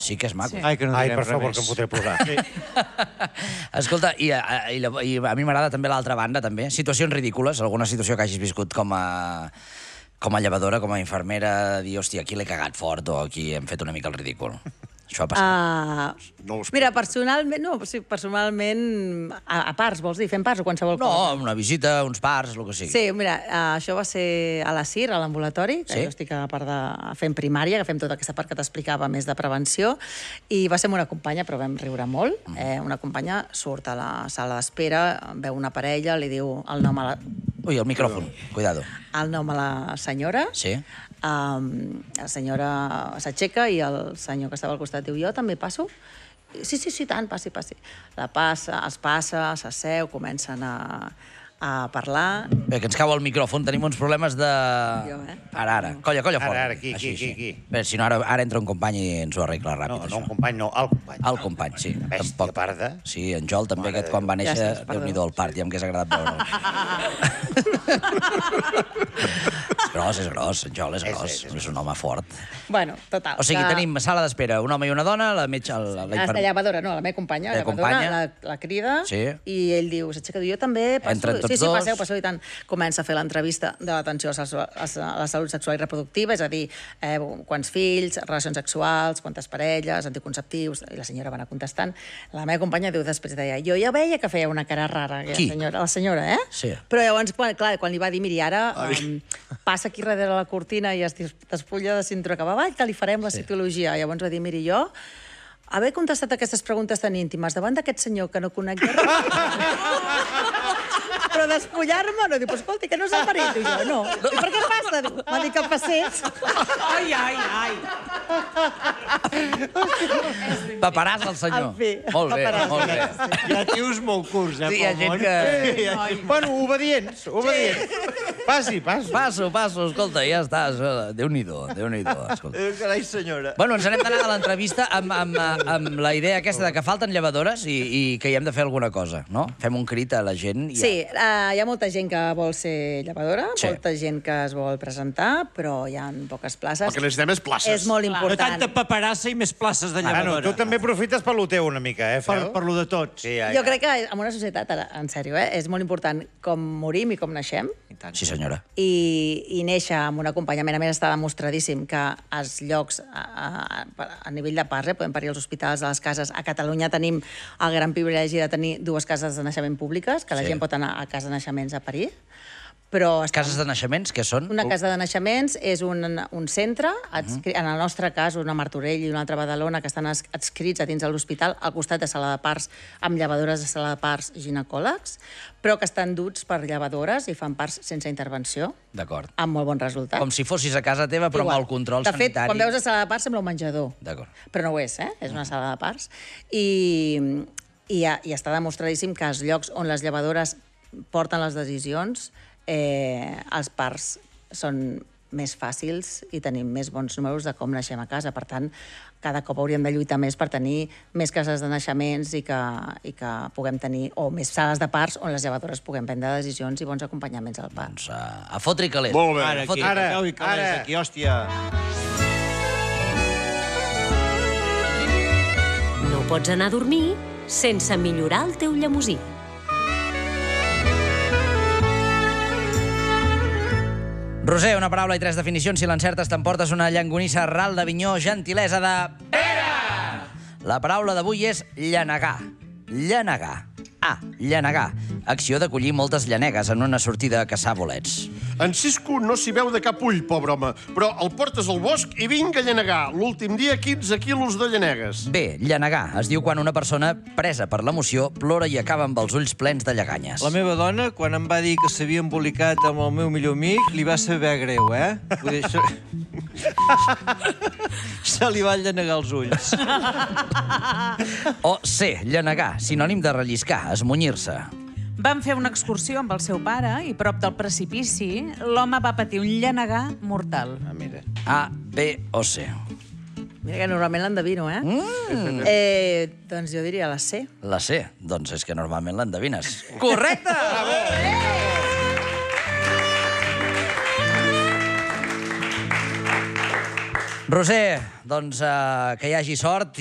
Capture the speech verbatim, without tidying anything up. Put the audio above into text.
Sí que és maco. Ai, que no Ai, direm per res favor, més. que em fotré a plorar. Escolta, i, i, i a mi m'agrada també l'altra banda, també. Situacions ridícules, alguna situació que hagis viscut com a, com a llevadora, com a infermera, dir, hòstia, aquí l'he cagat fort o aquí hem fet una mica el ridícul. Això ha passat. Uh, No us- mira, personalment, no, sí, personalment, a, a parts, vols dir, fent parts o qualsevol No, cosa? una visita, uns parts, el que sigui. Sí, mira, uh, això va ser a la C I R, a l'ambulatori, que Sí? jo estic a part de fent primària, que fem tota aquesta part que t'explicava més de prevenció, i va ser amb una companya, però vam riure molt. Mm. Eh, una companya surt a la sala d'espera, veu una parella, li diu el nom a la, Ui, el micròfon, cuidado. el nom a la senyora, Sí? Um, la senyora s'aixeca i el senyor que estava al costat diu, jo també passo? Sí, sí, sí, tant, passi, passi. La passa, es passa, s'asseu, comencen a, a parlar. Bé, que ens cau el micròfon, tenim uns problemes de... Jo, eh? Ara, ara, colla, colla fort. Ara, ara, aquí, Així, aquí, així. aquí. Bé, si no, ara, ara entra un company i ens ho arregla No, ràpid, no un això. company, no, el company. El company, sí. Bèstia parda. Sí, en Joel també, Mare aquest de quan va Ja néixer, saps, perdó. Déu-n'hi-do el part, ja m'hagués agradat veure'l. És gros, és gros, en Joel és És, gros, és, és és un home fort. Bueno, total. O sigui, que- tenim sala d'espera, un home i una dona, la metge... La, la Ah, infer- la llevadora, no, la meva companya, La la llevadora, companya. la, la crida, Sí. i ell diu, s'aixeca, diu, jo també passo. Entren tots sí, sí, dos. passeu, passeu, i tant. Comença a fer l'entrevista de l'atenció a la- a la salut sexual i reproductiva, és a dir, eh, quants fills, relacions sexuals, quantes parelles, anticonceptius, i la senyora va anar contestant. La meva companya diu, després deia, jo ja veia que feia una cara rara, aquella Qui? senyora, la senyora, eh? Sí. Però llavors, quan, clar, quan li va dir, miri, ara um, passa aquí darrere la cortina i es dis- despulla de cinturó cap avall, que li farem la citologia. Llavors va dir, miri, jo haver contestat aquestes preguntes tan íntimes davant d'aquest senyor que no conec de res, però despullar-me, no, diu, però escolti, que no s'ha parit, diu jo, no. I per què passa? Diu, m'ha dit que passés. Ai, ai, ai. Paperàs el senyor. En fi, Molt bé, paperàs. molt bé. Hi ha tios molt curts, eh, Sí, hi ha pel gent món. que... Ai. Bueno, obedients, obedients. Passi, passi. Passo, passo, escolta, ja està. això- Déu-n'hi-do, Déu-n'hi-do, escolta. Eh, Carai, senyora. Bueno, ens n'hem d'anar de l'entrevista amb, amb, amb la idea aquesta de que falten llevadores i, i que hi hem de fer alguna cosa, no? Fem un crit a la gent. I Sí, uh, hi ha molta gent que vol ser llevadora, Sí. molta gent que es vol presentar, però hi ha poques places. El que necessitem és places. És molt Clar. No important. tanta paperassa i més places de Bueno, llevadora. tu també aprofites per lo teu una mica, eh, Per, Fel? per lo de tots. Sí, ja, Jo crec que en una societat, ara, en sèrio, eh, és molt important com morim i com naixem, I tant. Sí, senyora. i, i néixer amb un acompanyament. A més, està demostradíssim que als llocs, a, a, a nivell de parts, eh, podem parir als hospitals, a les cases. A Catalunya tenim el gran privilegi de tenir dues cases de naixement públiques, que la Sí. gent pot anar a casa de naixements a parir, però... està- Cases de naixements, què són? Una casa de naixements és un, un centre, adscri... en el nostre cas, una a Martorell i una altra a Badalona, que estan ats- adscrits a dins de l'hospital, al costat de sala de parts, amb llevadores de sala de parts i ginecòlegs, però que estan duts per llevadores i fan parts sense intervenció, D'acord. amb molt bon resultat. Com si fossis a casa teva, però Igual. amb el control de fet, sanitari. quan veus la sala de parts sembla un menjador. D'acord. Però no ho és, eh? És una sala de parts. I, i, i està demostradíssim que els llocs on les llevadores porten les decisions, eh, els parts són més fàcils i tenim més bons números de com naixem a casa. Per tant, cada cop hauríem de lluitar més per tenir més cases de naixements i que, i que puguem tenir, o més sales de parts on les llevadores puguem prendre decisions i bons acompanyaments al part. Doncs a, a fotre i calés. Molt bé. Ara, aquí, Fot- Ara, ara, i calés, ara. aquí, hòstia. No pots anar a dormir sense millorar el teu llemosí. Roser, una paraula i tres definicions. Si l'encertes, t'emportes una llangonissa ral d'Avinyó, gentilesa de... Pere! La paraula d'avui és llanegar. Llanegar. A. Llanegar. Acció d'acollir moltes llanegues en una sortida a caçar bolets. En Cisco no s'hi veu de cap ull, pobre home, però el portes al bosc i vinga a llanegar. L'últim dia, quinze quilos de llanegues. B. Llanegar. Es diu quan una persona, presa per l'emoció, plora i acaba amb els ulls plens de lleganyes. La meva dona, quan em va dir que s'havia embolicat amb el meu millor amic, li va saber greu, eh? Vull dir, això... Se li va llanegar els ulls. O C. Llanegar. Sinònim de relliscar, esmunyir-se. Van fer una excursió amb el seu pare i prop del precipici l'home va patir un llanegar mortal. Ah, mira. A, B o C. Mira que normalment l'endevino, eh? Mm. eh? Doncs jo diria la C. La C. Doncs és que normalment l'endevines. Correcte! Roser, doncs eh, que hi hagi sort